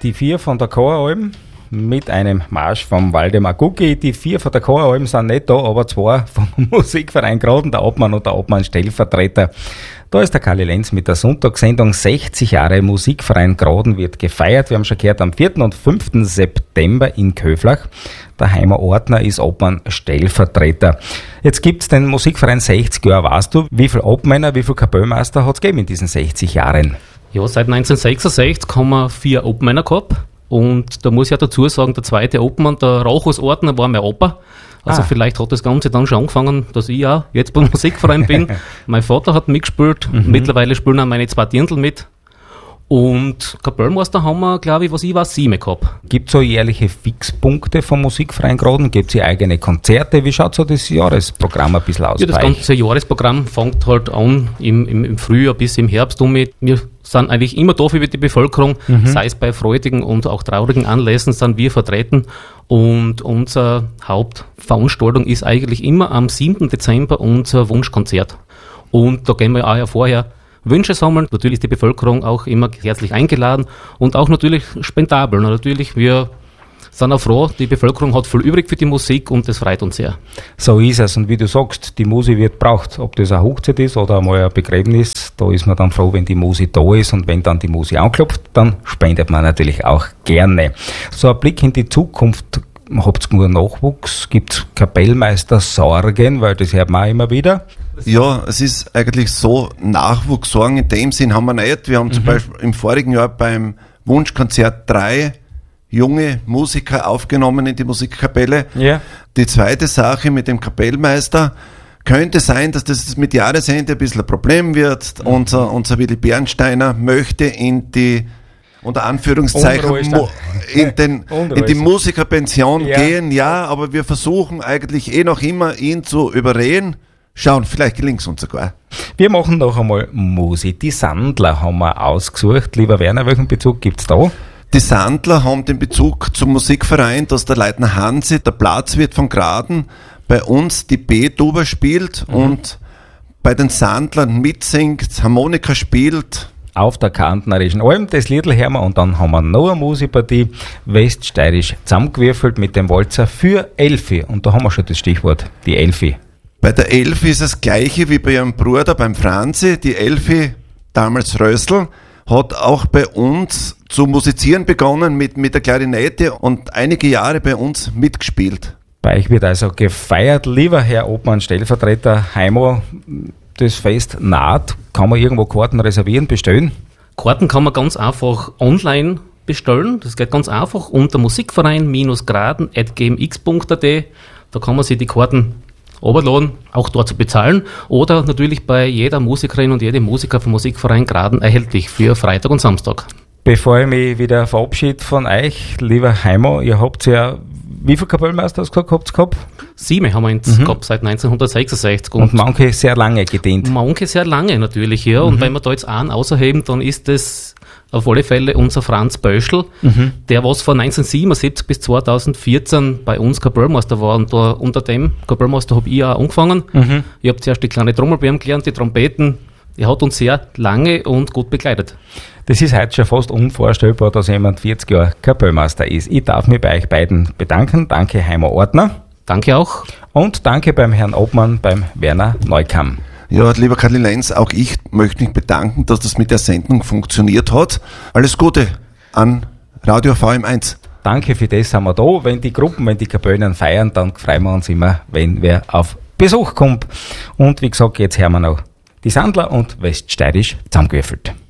die 4 von der Choralm mit einem Marsch vom Waldemar Gucki. Die 4 von der Choralm sind nicht da, aber 2 vom Musikverein Graden, der Obmann und der Obmann-Stellvertreter. Da ist der Karli Lenz mit der Sonntagssendung 60 Jahre Musikverein Graden wird gefeiert. Wir haben schon gehört, am 4. und 5. September in Köflach. Der Heimer Ordner ist Obmann-Stellvertreter. Jetzt gibt's den Musikverein 60 Jahre. Weißt du, wie viele Obmänner, wie viele Kapellmeister hat's gegeben in diesen 60 Jahren? Ja, seit 1966 haben wir 4 Obmänner gehabt. Und da muss ich ja dazu sagen, der zweite Obmann, der Rauchus Ordner, war mein Opa. Also vielleicht hat das Ganze dann schon angefangen, dass ich auch jetzt beim Musikverein bin. Mein Vater hat mitgespielt. Mittlerweile spielen auch meine 2 Dirndl mit. Und Kapellmeister haben wir, glaube ich, 7 gehabt. Gibt es so jährliche Fixpunkte vom Musikverein Graden? Gibt es eigene Konzerte? Wie schaut so das Jahresprogramm ein bisschen aus? Ja, das ganze Jahresprogramm fängt halt an im Frühjahr bis im Herbst um. Wir sind eigentlich immer da für die Bevölkerung, sei es bei freudigen und auch traurigen Anlässen sind wir vertreten. Und unsere Hauptveranstaltung ist eigentlich immer am 7. Dezember unser Wunschkonzert. Und da gehen wir auch ja vorher Wünsche sammeln. Natürlich ist die Bevölkerung auch immer herzlich eingeladen und auch natürlich spendabel. Natürlich, wir sind auch froh, die Bevölkerung hat viel übrig für die Musik und das freut uns sehr. So ist es. Und wie du sagst, die Musik wird braucht. Ob das eine Hochzeit ist oder einmal ein Begräbnis, da ist man dann froh, wenn die Musik da ist. Und wenn dann die Musik anklopft, dann spendet man natürlich auch gerne. So ein Blick in die Zukunft. Habt ihr nur Nachwuchs? Gibt es Kapellmeister Sorgen? Weil das hört man auch immer wieder. Ja, es ist eigentlich so, Nachwuchssorgen in dem Sinn haben wir nicht. Wir haben zum Beispiel im vorigen Jahr beim Wunschkonzert 3 junge Musiker aufgenommen in die Musikkapelle. Ja. Die zweite Sache mit dem Kapellmeister könnte sein, dass das mit Jahresende ein bisschen ein Problem wird. Unser Willi Bernsteiner möchte in die unter Anführungszeichen in die Musikerpension gehen, ja, aber wir versuchen eigentlich noch immer, ihn zu überreden. Schauen, vielleicht gelingt es uns sogar. Wir machen noch einmal Musik. Die Sandler haben wir ausgesucht. Lieber Werner, welchen Bezug gibt's da? Die Sandler haben den Bezug zum Musikverein, dass der Leutnant Hansi, der Platzwirt von Graden, bei uns die B-Tuba spielt und bei den Sandlern mitsingt, Harmonika spielt. Auf der Kärntnerischen Alm, das Liedl hören wir und dann haben wir noch eine Musikpartie, weststeirisch zusammengewürfelt mit dem Walzer für Elfi. Und da haben wir schon das Stichwort, die Elfi. Bei der Elfi ist das gleiche wie bei ihrem Bruder, beim Franzi. Die Elfi, damals Rössl, hat auch bei uns zu musizieren begonnen mit der Klarinette und einige Jahre bei uns mitgespielt. Bei euch wird also gefeiert, lieber Herr Obmann-Stellvertreter Heimo. Das Fest naht. Kann man irgendwo Karten reservieren, bestellen? Karten kann man ganz einfach online bestellen. Das geht ganz einfach unter musikverein-graden@gmx.at. Da kann man sich die Karten runterladen, auch dort zu bezahlen. Oder natürlich bei jeder Musikerin und jedem Musiker vom Musikverein Graden erhältlich für Freitag und Samstag. Bevor ich mich wieder verabschiede von euch, lieber Heimo, ihr habt ja, wie viele Kapellmeister hast du gehabt? 7 haben wir jetzt gehabt seit 1966. Und manche sehr lange gedient. Manche sehr lange natürlich, ja. Und wenn wir da jetzt einen außerheben, dann ist das auf alle Fälle unser Franz Böschl, der was von 1977 bis 2014 bei uns Kapellmeister war. Und da, unter dem Kapellmeister habe ich auch angefangen. Ich habe zuerst die kleine Trommel bei ihm gelernt, die Trompeten. Er hat uns sehr lange und gut begleitet. Das ist heute schon fast unvorstellbar, dass jemand 40 Jahre Kapellmeister ist. Ich darf mich bei euch beiden bedanken. Danke, Heimer Ordner. Danke auch. Und danke beim Herrn Obmann, beim Werner Neukamm. Ja, lieber Karli Lenz, auch ich möchte mich bedanken, dass das mit der Sendung funktioniert hat. Alles Gute an Radio VM1. Danke, für das sind wir da. Wenn die Kapellen feiern, dann freuen wir uns immer, wenn wer auf Besuch kommt. Und wie gesagt, jetzt hören wir noch die Sandler und weststeirisch zusammengewürfelt.